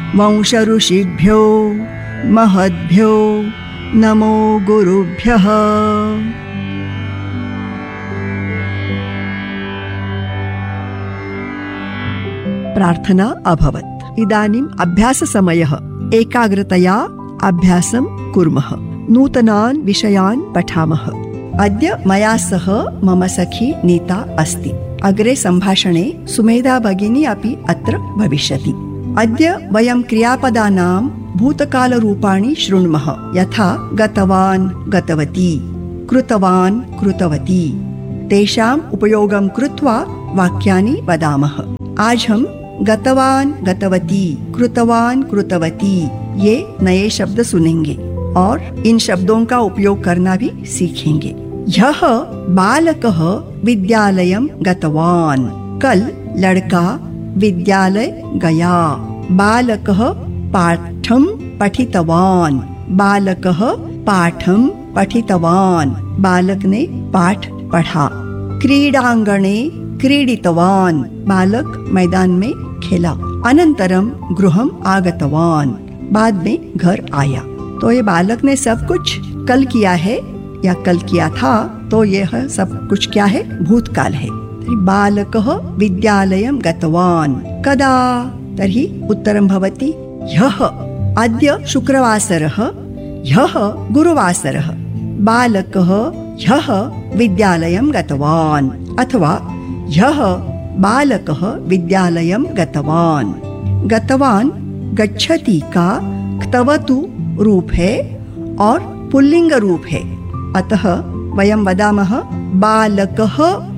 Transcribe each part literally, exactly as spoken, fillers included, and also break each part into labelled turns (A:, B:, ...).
A: वंश ऋषिभ्यो महद्भ्यो नमो गुरुभ्यः। प्रार्थना अभवत्। इदानीम् अभ्याससमयः। एकाग्रतया अभ्यासं कुर्मः। नूतनान् विषयान् पठामः। अद्य मया सह मम सखी नीता अस्ति। अग्रे सम्भाषणे सुमेधा भगिनी अपि अत्र भविष्यति। अद्य वयं क्रियापदानां भूतकालरूपाणि शृण्मः, यथा गतवान् गतवती, कृतवान् कृतवती। तेषाम् उपयोगं कृत्वा वाक्यानि वदामः। आज हम गतवान गतवती, कृतवान कृतवती ये नए शब्द सुनेंगे और इन शब्दों का उपयोग करना भी सीखेंगे। यह बालकः विद्यालयं गतवान। कल लड़का विद्यालय गया। बालकः पाठं पठितवान। बालकः पाठं पठितवान। बालक ने पाठ पढ़ा। क्रीडांगणे क्रीडितवान। बालक मैदान में खेला। अनंतरम गृहम आगतवान। बाद में घर आया। तो ये बालक ने सब कुछ कल किया है या कल किया था, तो यह सब कुछ क्या है? भूतकाल है। बालकः विद्यालयं गतवान। कदा? तर्हि उत्तरं भवति ह्यः। अद्य शुक्रवासरः, ह्यः गुरुवासरः। बालकः ह्यः विद्यालयं गतवान। अथवा ह्यः बालकः विद्यालयं गतवान। गतवान गच्छति का क्तवतु रूप है और पुल्लिंग रूप है। अतः वयं वदामः बालकः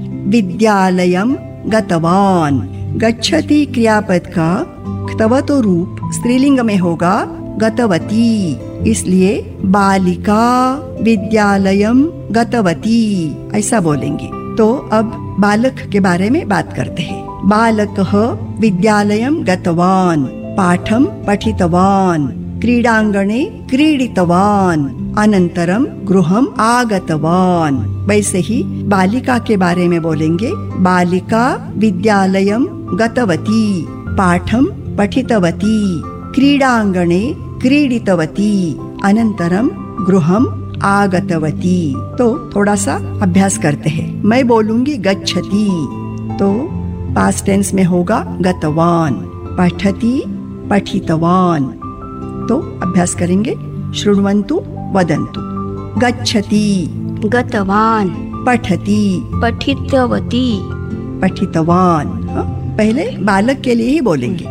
A: विद्यालयं गतवान। गच्छति क्रियापद का क्तवतु रूप स्त्रीलिंग में होगा गतवती, इसलिए बालिका विद्यालयं गतवती ऐसा बोलेंगे। तो अब बालक के बारे में बात करते हैं। बालकः विद्यालयं गतवान, पाठं पठितवान, क्रीडांगणे क्रीडितवान, अनंतरम गृहम आगतवान। वैसे ही बालिका के बारे में बोलेंगे बालिका विद्यालयं गतवती, पाठं पठितवती, क्रीडांगणे क्रीडितवती, अनंतरम गृहम आगतवती। तो थोड़ा सा अभ्यास करते हैं। मैं बोलूंगी गच्छति, तो पास्ट टेंस में होगा गतवान। पठति पठितवान। तो अभ्यास करेंगे। शृण्वन्तु वदन्तु। गच्छति
B: गतवान,
A: पठति
B: पठितवती,
A: पठितवान। हाँ? पहले बालक के लिए ही बोलेंगे।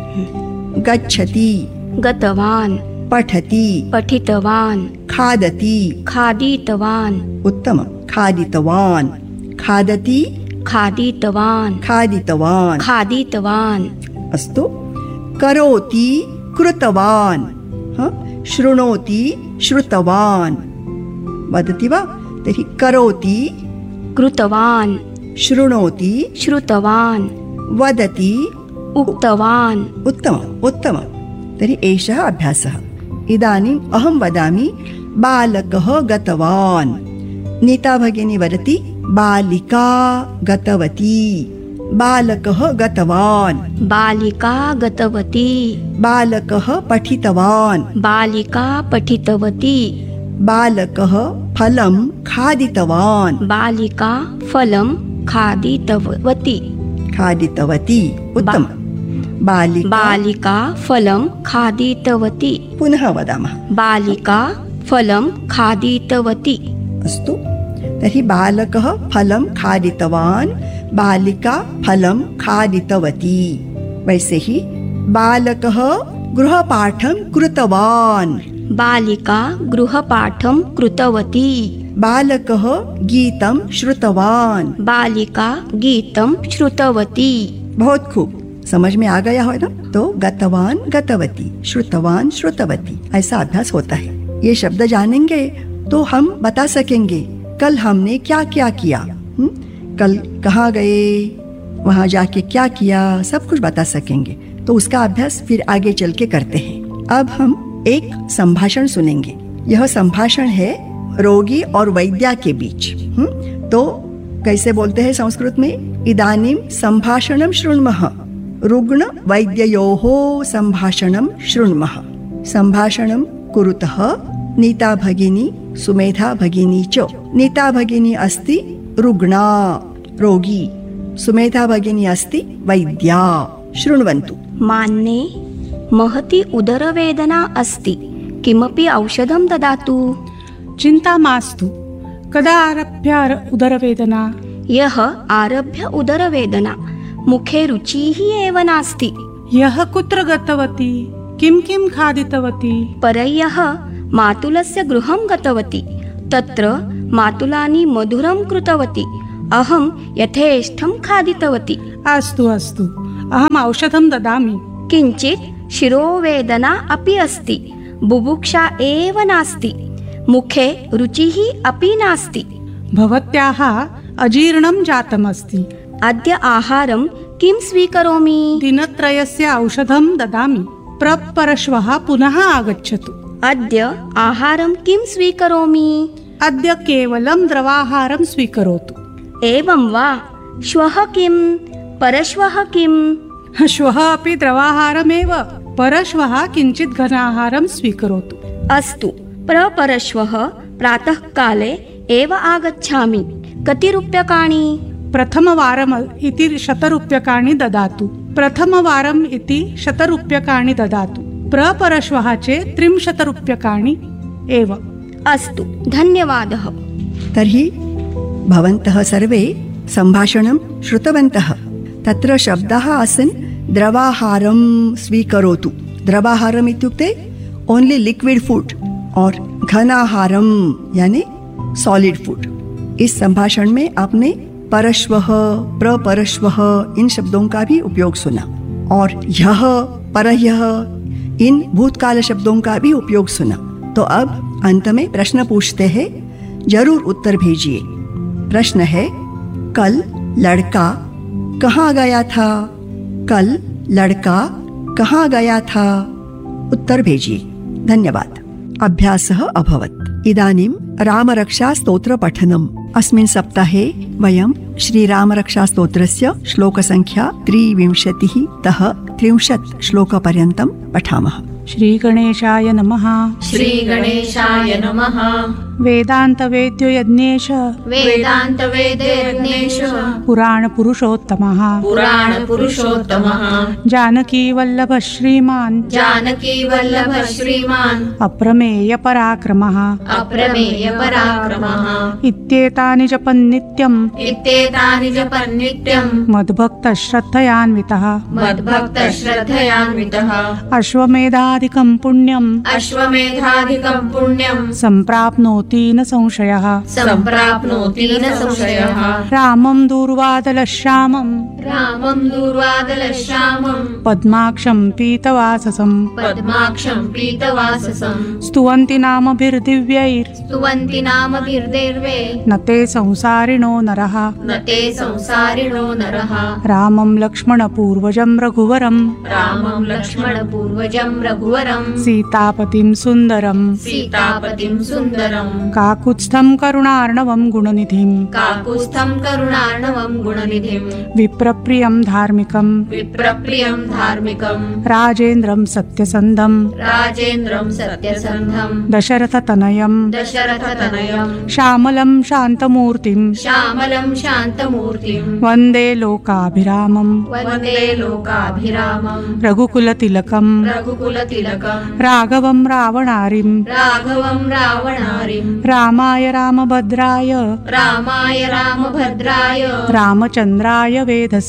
A: गच्छति
B: गतवान,
A: पठति
B: पठितवान,
A: खादति
B: खादितवान,
A: उत्तम। खादितवान, खादति
B: खादितवान,
A: खादितवान,
B: खादितवान।
A: अस्तु। करोति कृतवान। हाँ? शृणोति श्रुतवान। वदति वा? तर्हि करोति
B: कृतवान,
A: शृणोति
B: श्रुतवान,
A: वदति
B: उक्तवान।
A: उत्तमम् उत्तमम्। तर्हि एषः अभ्यासः। इदानीम् अहं वदामि बालकः गतवान्। नीता भगिनी वदति बालिका गतवती। बालकः गतवान्।
B: बालिका गतवती,
A: बालकः पठितवान्।
B: बालिका पठितवती,
A: बालकः फलं खादितवान्।
B: बालिका फलं खादितवती,
A: खादितवती। उत्तम। बालिका
B: बालिका फलं खादितवती।
A: पुनः वदामः।
B: बालिका फलं खादितवती।
A: अस्तु। तर्हि बालकः फलं खादितवान्, बालिका फलं खादितवती। वैसे ही बालकः गृहपाठं कृतवान्।
B: बालिका गृहपाठं कृतवती।
A: बालकः गीतं श्रुतवान्।
B: बालिका गीतं श्रुतवती।
A: बहुत खूब। समझ में आ गया हो ना? तो गतवान गतवती, श्रुतवान श्रुतवती, ऐसा अभ्यास होता है। ये शब्द जानेंगे तो हम बता सकेंगे कल हमने क्या क्या किया। हुँ? कल कहाँ गए, वहाँ जाके क्या किया, सब कुछ बता सकेंगे। तो उसका अभ्यास फिर आगे चल के करते हैं। अब हम एक संभाषण सुनेंगे। यह संभाषण है रोगी और वैद्या के बीच। हुँ? तो कैसे बोलते हैं संस्कृत में? इदानीं संभाषणं शृण्मः। रुग्ण वैद्ययोः सम्भाषणं शृण्मः। सम्भाषणं कुरुतः नीता भगिनी सुमेधा भगिनी च। नीता भगिनी अस्ति रुग्णा रोगी, सुमेधा भगिनी अस्ति वैद्या। शृण्वन्तु।
B: मान्ये महती उदरवेदना अस्ति, किमपि औषधं ददातु।
C: चिन्ता मास्तु, कदा आरभ्य उदरवेदना?
B: यः आरभ्य उदरवेदना, मुखे रुचिः एव नास्ति।
C: यः कुत्र गतवती? किं किं खादितवती?
B: परह्यः मातुलस्य गृहं गतवती, तत्र मातुलानि मधुरं कृतवती, अहं यथेष्टं खादितवती।
C: अस्तु अस्तु, अहम् औषधं ददामि।
B: किञ्चित् शिरोवेदना अपि अस्ति, बुभुक्षा एव नास्ति, मुखे रुचिः अपि नास्ति।
C: भवत्याः अजीर्णं जातमस्ति।
B: अद्य आहारं किं स्वीकरोमि?
C: दिनत्रयस्य औषधं ददामि, प्रपरश्वः पुनः आगच्छतु।
B: अद्य आहारं किं स्वीकरोमि?
C: अद्य केवलं द्रवाहारं स्वीकरोतु।
B: एवं वा? श्वः किं? परश्वः किं?
C: श्वः अपि द्रवाहारमेव, परश्वः किञ्चित् घनाहारं स्वीकरोतु।
B: अस्तु, प्रपरश्वः प्रातःकाले एव आगच्छामि। कति रूप्यकाणि?
C: प्रथमवारम् इति शतरूप्यकाणि ददातु। प्रथमवारम् इति शतरूप्यकाणि ददातु। प्रपरश्वः चेत् त्रिंशतरूप्यकाणि एव।
B: अस्तु, धन्यवादः।
A: तर्हि भवन्तः सर्वे सम्भाषणं श्रुतवन्तः। तत्र शब्दाः आसन् द्रवाहारं स्वीकरोतु। द्रवाहारम् इत्युक्ते ओन्ली लिक्विड फूड और घनाहारम यानी सॉलिड फूड। इस संभाषण में आपने परश्वः, प्रपरश्वः इन शब्दों का भी उपयोग सुना और यह, परह्यः इन भूतकाल शब्दों का भी उपयोग सुना। तो अब अंत में प्रश्न पूछते हैं, जरूर उत्तर भेजिए। प्रश्न है, कल लड़का कहाँ गया था? कल लड़का कहाँ गया था? उत्तर भेजिए। धन्यवाद। अभ्यासः अभवत्। इदानीं रामरक्षास्तोत्र पठनम्। अस्मिन् सप्ताहे वयं श्रीरामरक्षास्तोत्रस्य श्लोकसङ्ख्या त्रिविंशतिः तः त्रिंशत् श्लोकपर्यन्तं पठामः।
C: श्रीगणेशाय नमः।
D: श्रीगणेशाय नमः।
C: वेदान्तवेद्यो यज्ञेश
D: वेदान्तवेद्यज्ञेश
C: पुराणपुरुषोत्तमः
D: पुराणपुरुषोत्तमः
C: जानकीवल्लभ श्रीमान्
D: जानकीवल्लभ श्रीमान्
C: अप्रमेयपराक्रमः
D: अप्रमेयपराक्रमः
C: इत्येतानि जपन् नित्यम्
D: इत्येतानि जपन् नित्यम्
C: मद्भक्तश्रद्धयान्वितः
D: मद्भक्तश्रद्धयान्वितः
C: अश्वमेधाधिकं पुण्यम्
D: अश्वमेधाधिकं पुण्यम्
C: सम्प्राप्नोति न संशयः
D: सम्प्राप्नोति न संशयः
C: रामं दूर्वादलश्यामम्
D: रामं दूर्वादलश्यामम्
C: पद्माक्षं पीतवाससं
D: पद्माक्षं पीतवाससं
C: स्तुवन्ति नामभिर्दिव्यैर्
D: स्तुवन्ति नामभिर्देर्वे
C: न ते संसारिणो नरः
D: न ते संसारिणो नरः
C: रामं लक्ष्मणपूर्वजं रघुवरं
D: रामं लक्ष्मणपूर्वजं रघुवरं
C: सीतापतिं सुन्दरं
D: सीतापतिं सुन्दरं
C: काकुत्स्थं करुणार्णवं गुणनिधिं
D: काकुत्स्थं करुणार्णवं गुणनिधिं
C: विप्रप्रियं धार्मिकं
D: विप्रप्रियं धार्मिकं
C: राजेन्द्रं सत्यसन्धं
D: राजेन्द्रं सत्यसन्धं
C: दशरथतनयं
D: दशरथतनयं
C: श्यामलं शान्तमूर्तिं
D: श्यामलं शान्तमूर्तिं
C: वन्दे लोकाभिरामं
D: वन्दे लोकाभिरामं
C: रघुकुलतिलकं
D: रघुकुलतिलकं
C: राघवं रावणारिं
D: राघवं रावणारिं
C: रामाय रामभद्राय
D: रामाय रामभद्राय
C: रामचन्द्राय वेधसे